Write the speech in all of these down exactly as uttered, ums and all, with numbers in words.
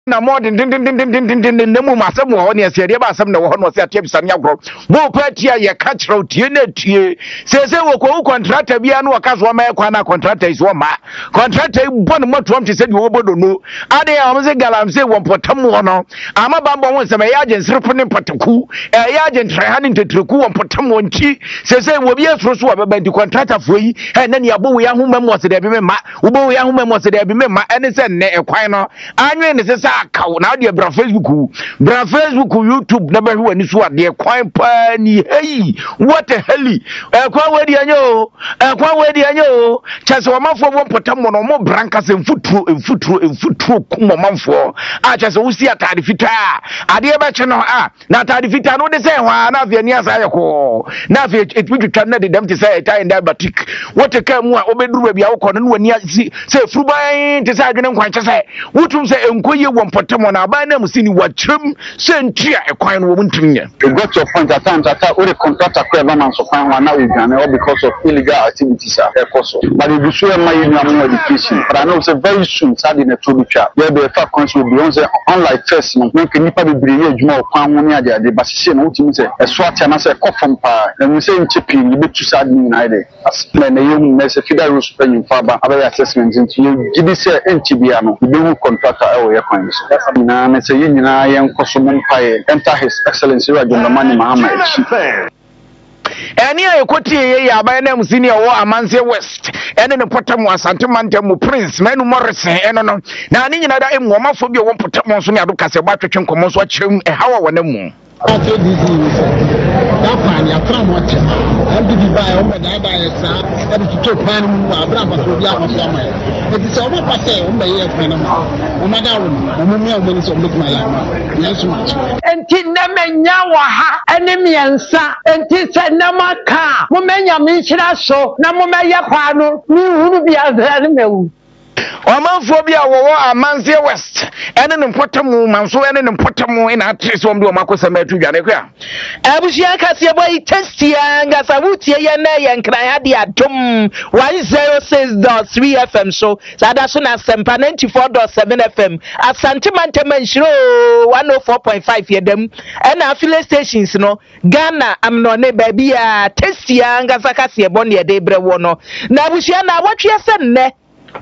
na more din din din din din din din din mu masam wo ne se de ba asam na wo no se atia bisa nya gro bo patia ye ka chiro tie na tie se se wo ko contractor bia no ka so ma e kwa na contractor is wo ma contractor bon mo tom ti se de wo bodo no ade ya mo se galam se wo potam wo no ama ba bo won se ma ya agent sirpo ne potaku e ya agent try hanin tetreku wo potam wo nti se se wo bia so so wa ba di contractor fo yi e na ne abo wo ya hu memo se de bi me ma wo bo wo ya hu memo se de bi me ma ene se ne e kwan no anwe ne se akaw na de bra Facebook bra Facebook YouTube na ba hwa ni so ade kwan pa ni hey what a heli e kwa we di anyo e kwa we di anyo chase wo manfo bo potam no mo branka se mfuturo mfuturo mfuturo kuma manfo a chase wo si atade fita ade ba che no a na atade fita no de se hwa na afia ni asa yeko na afia etwitwa na de dem te say tie diabetic what ka mu a obeduru ba bia wo kono no wani se furuban te say adwene nkwan che say wotum se enkoye potem na ba na musini wachim sentia ekwan no muntum nya. You got your point at times that all the contractor kwa ba man so fan one now we gan all because of illegal activities are also. But if you show my union education, but I know say very soon sad in a tributary. There be a fact council be on say unlike first no when can nipa be breye adwuma okwan ho ne ade ade ba sise no utimi say e so atia na say kofom pa na we say nchipi ni betu sad ni na ide as na na yem na say federal rules penny fa ba aba assessment nti you give say nchibia no be who contractor e wo ye kwan so na me say nyina yen kosomon pae enter his excellency Rajon Mani Mahama eni ayekoti ye ya ba na musini ya wo Amanse West ene ne potam Asante Mantem mu Prince Manu Morrison eno no na ani nyina da emu omafo bi wo potam so ne ado kase ba twetwe nkomo so akyerem e hawa wona mu okay this is that plan ya plan what and did buy o da da ya sa and to to plan mu abra ba so bia ko so ma it is over pass e o me ye plan ma o ma da wo o mu me o me so look my ya ma yes much enti na menya wa ha ene miensa enti se na maka mo menya mi hira so na mo me ye kwa no ni hunu bia za ne mewu Omanfo bia wo Amanse West ene ne potamu manso ene ne potamu ina atrese wom de o makosama atudwane kwa abusia kase boy testia ngasa wutie ye na ye nkran ade adom one oh six point three F M so sada so na Sempa ninety-four point seven F M Asante Mantem Nshiro one oh four point five ye dem ena affiliate stations no Ghana amno ne ba bia testia ngasa kase bon ye de brewo no na abusia na watwe se nne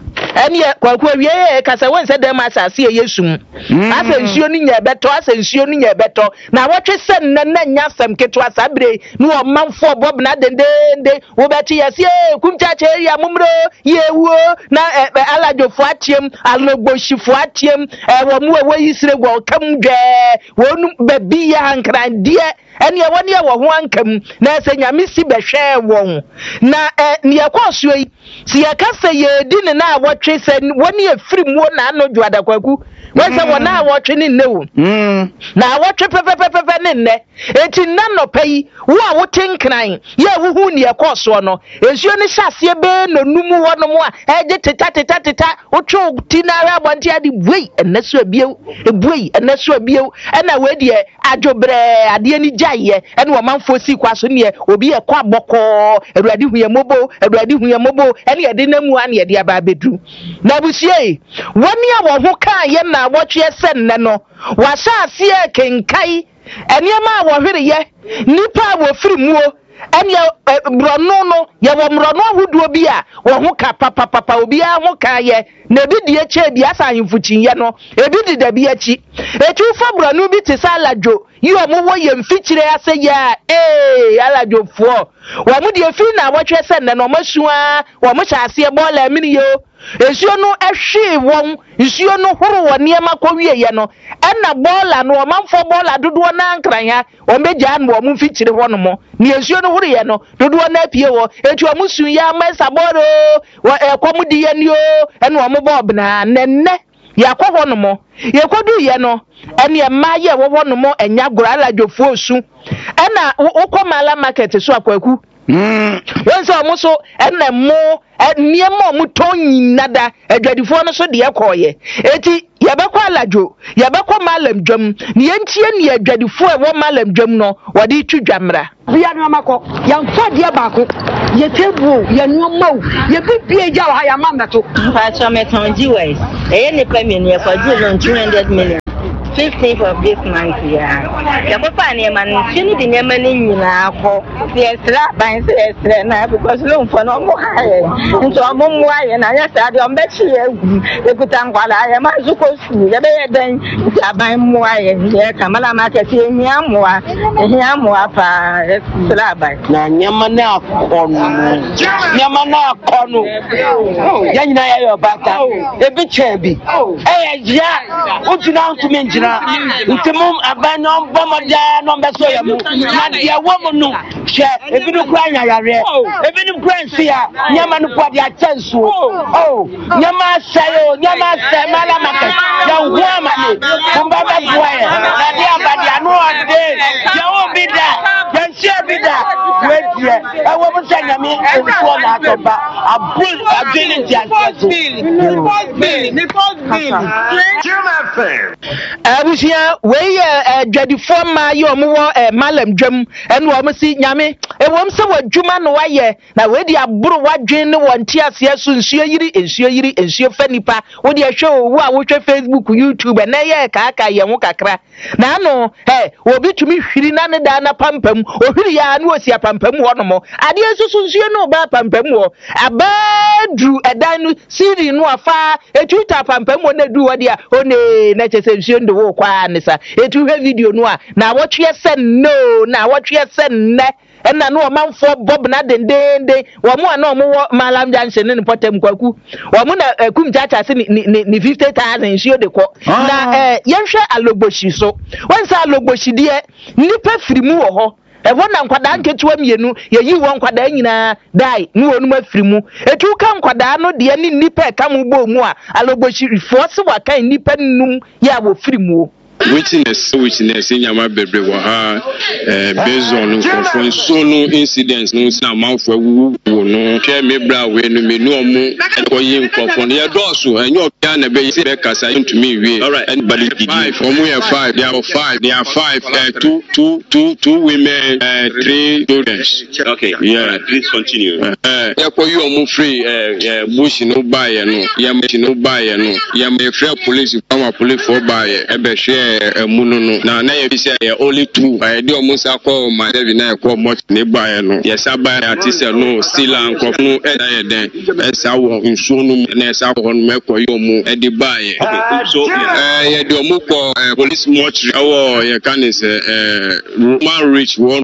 eni kwakwa wiye kasa won se dem asase yesum asa nsuo ni nya beto asa nsuo ni nya beto na wotwe se nna na nya sam keto asabre ni o manfo bob na dendende wo beti yase kumchache ya mumro yewo na alajofo atiem alogbosifo atiem wo mu wo yisire gwo kam dwe wonu babi ya hankrandie eni e woni e wo ho ankam na se nyame si behwe won na ne yakoso yi si yakase ye di ne na wotwe se woni afiri mu na anodwo adakwaku wese wona wotwe ne newu mm na wotwe pepepepe ne nne eti nanno pai wo a wotenkran ye wuhu ne yakoso no esuo ne hyase be no numu ho no mo a eje teta teta teta wotwe tinara abonti ade buei enaso abiew ebuei enaso abiew ena we de adwobre ade ni jaye ene wo manfo si kwaso ne obi e kwa boko awurade hu ye mobo awurade hu ye mobo ene ye de namu an ye de aba bedu na busie woni a wo ho kan ye na wotwe se nne no wa hyase e kenkai ene ma wo hwere ye nipa wo firi muo ene brono no ye wo mrono ahuduo bi a wo ho ka papa papa obi a ho ka ye na bi die che bi asa ahimfuchin ye no ebi di da bi achi etu fa brono bi te sa alajo yi o mo wo ye mfikire ase ya eh alajo fo wa mu die fi na wotwe se nne no masua wo mo hyase e bola mini yo esuo no ehwe won esuo no horo woni ema kowie ye no ena bola no manfo bola dodo na nkran ya o meja no o mfikire ho no mo ni esuo no horo ye no dodo na apie wo etu o musu ya masa boro wa ekomudi ye ni o ena o mo bob na nenne yakọ ho no mo yekodu ye no ene ma ye wo ho no mo enya gora alajofu osu ena ukọmala market so akwaku mm wonso omuso ene mo niemo mutonyi nada adwadifo no so de ekoye eti yabekọ alajo yabekọ malam dwam ne yentie ne adwadifo e wo malam dwam no wode twidwamra bia no makọ yamfa de baako ye table ye no mau ye bibie ja ha ya mamato fa cho me ton G Y e ne pa me ne for two hundred million fifteenth of this month yeah ya papa ne man chini di ne man nyina ko ye sra ban se sra na because no for no mo ha ye nto mo mo aye na ya sa de o be chi egu ekuta nkwala ya ma zuko su ya be den ya ban mo aye ye kamala market ye nya mo a ye mo apa sra ban na nyama na akonu nyama na akonu ya nyina ya yo bata e bi chebi eh ya o tuna ntumi njina ntimum abanyo bomoda no beso ya mu na dia wo mu no hwe ebi no kura nyayare ebi no kura nsia nyama no kwa dia chansu oh nyama sayo nyama semala market ya huama ni kumba ba boye na dia badia no ande ya wo bida ya nsia bida wedie e wo mu sanya mi nso na atoba abul agini dia bill bill ni post bill abusia we eh dwadifo ma ye omo eh malam dwam ene wo msi nyame e wo mse wadwuma no waye na we di aburu wadwen ne wonti ase aso nsuo yiri nsuo yiri nsuo fanipa wo di ahwe owu a wo hwe Facebook YouTube na ye ka aka ye ho kakra na no eh obi tumi hwiri na ne da na pampam ohwiri ya na osi pampam ho no mo ade aso nsuo no ba pampam ho abadru edan no siri no afa etuta pampam ho na du wo dia one na chese nsuo ndo wo kwa nisa etu he video no a na wotwe sen no na wotwe sen ne ena no manfo bob na dendende wo mu ana wo malam junction ne potem kwaku wo mu na kum chacha se ni ni fifty thousand nsuo de ko na eh yenhwe alogboshi so wonsa alogboshi de nipa firimu wo ho e wona nkwada nketuwa mienu ye yi won nkwada nyina dai nu wonu mafirimu etu ka nkwada no de ni nipa ka mu bo mu a alogboshi force wa kan nipa num ya wo firimu witness witness in Yama Bebre Waha based on confront solo incidents no say amanfo wu no ke me bra we no me no mu ko yin confront ya dosu enyo bia na be say be kasa into me we all right anybody five omu ya five they are five they are five uh, two two two two women uh, three children okay yeah please continue eh ya ko you omu free eh bush no buy no ya me no buy no ya me free police come police for buy e be share emununo na na ye bisa ye only two I dey almost akọ ma seven na ekọ much ne buy no yes buy artist no still anko no e da ye den e sa wo nsuo no na e sa ko no mekọ yo mu e dey buy so eh ye dey omu ko police mortuary awo ye kan is eh Roman Rich one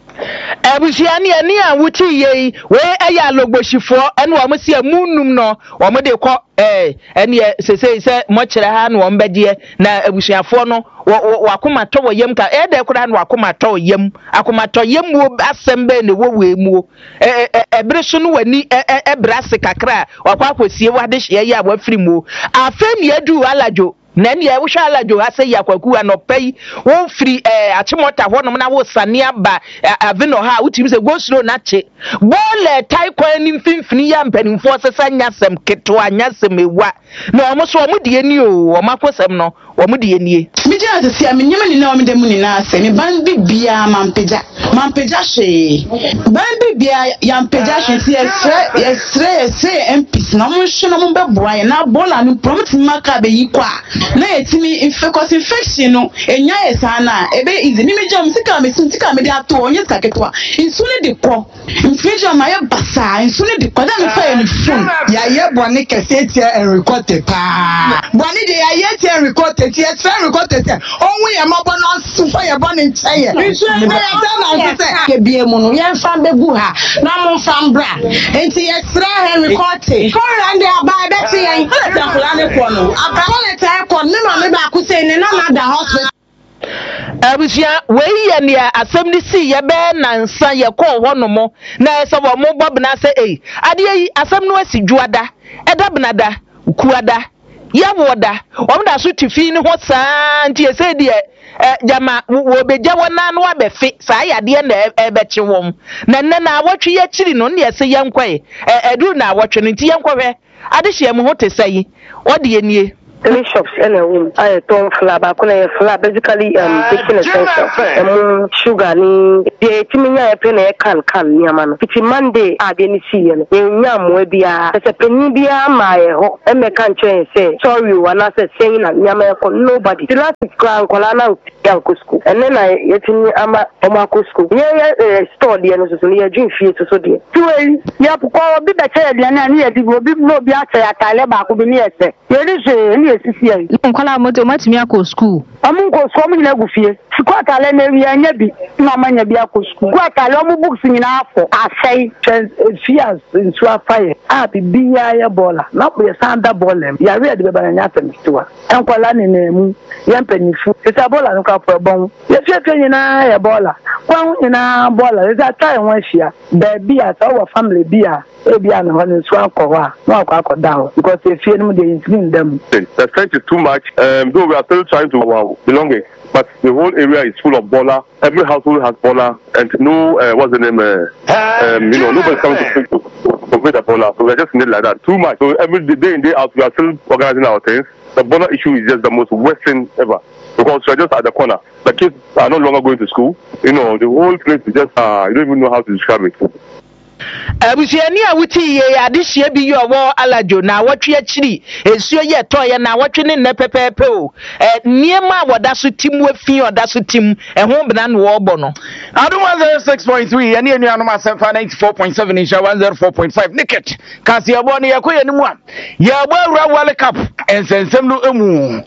abusia ne ani a wuti ye we eya logbosifo ene wo mo se amunum no wo mo de ko eh ene sesei se mo kire ha no wo mbedie na abusiafo no wakoma to wo yem ka e de kura no wakoma to yem akoma to yem wo asembe ne wo we mu eh ebere so no wani e brase kakra wakwa akosie wo ade hye ya wa firi mu afeni adu alajo nani ya wusha alajo ase ya kwaku anopai wo free eh achimota ho no na wo sane aba avino ha utimi se go slow na che bole tai kwan ni mfimfini ya mpanimfo sesa nyasem keto anyasem ewa na omo so omo de ani o omo akosem no omo de ani mi je ase mi nyema ni na omo de mu ni na ase ni ban bibia mampeja mampeja she ban bibia ya mampeja she si esre esre esre M P na mo hwe na mo beboa na bola no promise maka be yi kwa na etimi infectious infection no enya esana ebe izi mimi jam sika me sintika me dia to onye saketwa insule de ko infection ma ye basa insule de ko da me fa ye phone ya ye boni kese tie and record pa boni de ya ye tie record tie tie record tie onwe ye mabo na sufa ye boni ncheye insule me ya na se ke bie mu no ye fa begu ha na mo fa mbra enti ye sra he record ko rande aba be tie yen ta kula ne ko no aba le ta ko me ma me ba ku say ne na na da hospital abusia we ye ne asem ni si ye be nansa ye ko ho no mo na ese wo mo bob na se eh ade yi asem no asi juada eda benada kuada ya woda wo da so tifi ni ho saa nti ese de eh jama wo beja wona no abefe saa ya de na ebeche wom na nne na awotwe ye chiri no ne ese ye nkwae edu na awotwe no nti ye nkwawe ade hye mu ho te sai ode ye nie three shops and a room. I don't flab. I couldn't flab. Basically, um, taking essential. Um, sugar ni. The timing I pen a can can near man. It's Monday. I didn't see you. Yam will be a. There's a penny be a my ho. And me can't say sorry. When I said saying that Yama nobody. The last ground colana Yanko school. And then I yet in Ama Omako school. Yeah, yeah. Store the end of the year. Drink fear to so dear. Two. Yeah, because be better than any of the will be no be at a Taleba could be near. You didn't say any of this year. You can call out Motomatiako school. I'm going to come in a goofy. She got a lemon and yabi. No man yabiako school. Got a lot of books in Afro. I say, fears in swap fire. I be be a baller. Not be a Santa Bollem. You are ready to be an apple to her. Uncle Lanny name. Yampany food. It's a baller and cup for a bone. You're in a baller. One in a baller. It's a time when she be at our family beer. Maybe I'm on the swamp or no down because they fear them, they include them. The strength is too much, um, though we are still trying to uh, belong it. But the whole area is full of baller. Every household has baller, and no, uh, what's the name? Uh, um, you know, nobody's coming to speak to complete a baller. So we're just in it like that. Too much. So every day in, day out, we are still organizing our things. The baller issue is just the most worst thing ever. Because we're just at the corner. The kids are no longer going to school. You know, the whole place is just, uh, you don't even know how to describe it. Abusiani awuti ye adehye bi yo wo alajo na watwe akiri esuo ye toye na watwe ne nepepepe o eh niema woda so tim wafi oda so tim ehun bena no wo bo no adu one oh six point three ene enu anoma seven ninety-four point seven insha one oh four point five niket kasi abo ne yakoye ni mu a ya bo awura World Cup ensensem no emu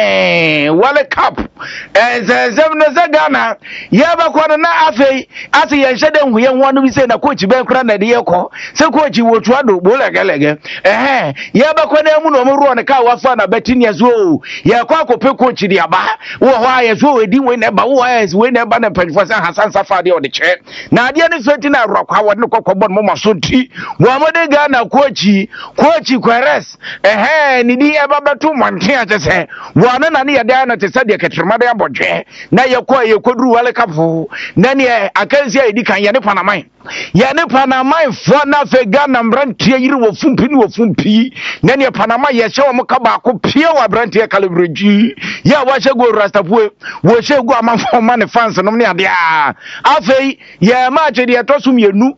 eh World Cup ensensem no se Ghana ya ba kwa na afei ase ye nhede hu ye ho no bi se na coach ben na de yeko se coach wo tuado bo legelege eh ya ba kwa na mu no mu ro ne ka wafa na betinia zo ya kwa kope coach di aba wo ho aye zo edi we ne ba wo aye we ne ba na panfo se Hassan Safa de o de che na de ne feti na ro kwa wo ne kokobon mo maso ti wo amode ga na coach coach Queres eh ni di e ba betu monte a che se wo na na ne ya da na te se de ketrema de abodwe na ye kwa ye koduru World Cup na ne akansi edi kan ye ne Panama ya ne Panama fo na fe Ghana mbrantie yiri wo fumpi ni wo fumpi na ne Panama ye hye wo mka ba ko pie wa brantie kalibreji ya wa hye go rastapue wo hye go amafo ma ne fans no ne ade a afei ye ma che de to sum yenu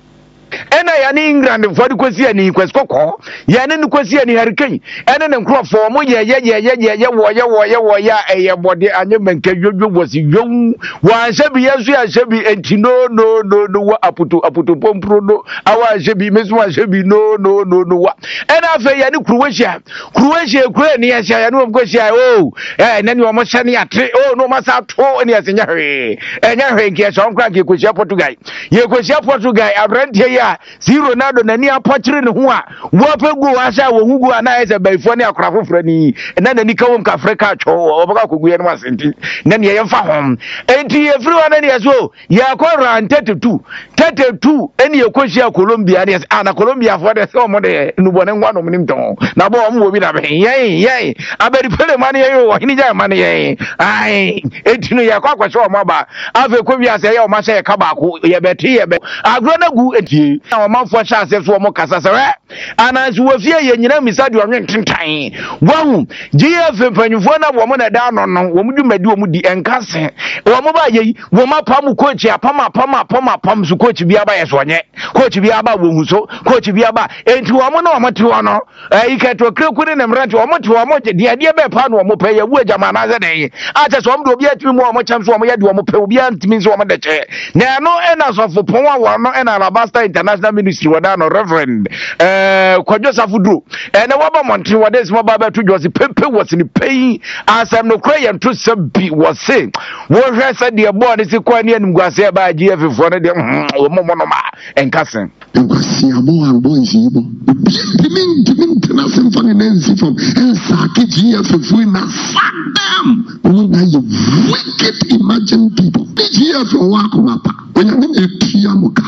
ena ya ni England for the kwesi ani kweskoko ya ne kwesi ani Hurricane ena ne nkrofo mo ye ye ye ye ye ye wo ye wo ye wo ya eye bode anye menke dwodwo wosi dwon wa shebi yesu ya shebi enti no no no no wa aputu aputu pompro no awa shebi mesu wa shebi no no no no wa ena afa ya ni Croatia Croatia kure ni ya sha ya no mkosia o eh na ni o mo sha ni atre o no masa to ni asenya hwe enya hwe nke so nkra ke kosia Portugal ye kosia Portugal abrantie si Ronaldo nani apachire ne ho a wo pegu asha wo hugu ana ese baifo ne akora foforo ni na nani kawom ka Africa atwo obaka kogu ye no asenti na ne ye mfa hom enti efri wana ne yeso ya kwara thirty-two thirty-two eni ekoshia Colombia ne ana Colombia fo de so mo de nubone ngwa no mnim ton na bo mo bi na be yen yen aberi pele mane ye wo hini ja mane ye ai enti no ya kwa kwa so mo ba ave ko bi ase ye o ma se ka ba ko ye beti ye be agro na gu enti na o ma fo sha ase so mo kasa se re ana su wo fie ye nyina misadi o nwen tentan wahu G F panyufo na wo mo na da no no wo mu dwumadi wo mu di enkase wo mo ba ye wo ma pam coach apam apam apam apam su coach bi aba ye so nye coach bi aba wo hu so coach bi aba enti wo mo na wo mo te wo no eh iketo krekuri ne mrante wo mo te wo mo de de be pa no wo mo pe ye wo agama na ze den a che so mo do bi atimi mo mo cham so mo ye de wo mo pe obi antimi so wo mo de che na no ena so fo pon wa no ena Alabasta International Ministry wada no Reverend eh Kwadwo Safuduro eh na waba monte wada simo baba to Josi pepe was ni pay asem no kra ye to sabi was say wo hwe se de bo ne se kwa ne anim gwase ba G F fo ne de wo mo mo no ma enkasen enkwasi abo abo njibo dimin dimin tena sem fane nensi from ensake G F fo na sadam wo na you wicked imagine people G F wa ko mapa when you need tiamoka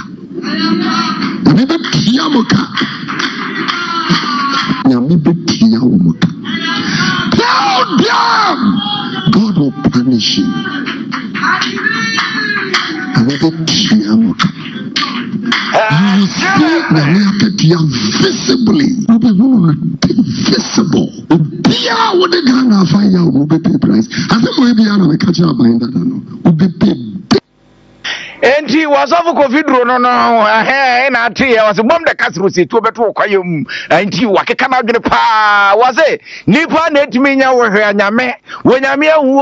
na be tiamoka na me be tiamoka tell them God will punish you na be tiamoka will see Namiakatia visibly. You be visible. Pia what the Ghana fire will be paid price. I think maybe I will catch up behind that. Will be paid. Enti wasafu COVID no no eh na ati was bom de kasro si to beto kwayem enti wakeka na dwene pa wase nipa na etimi nya wo hwe anyame wo nyame awu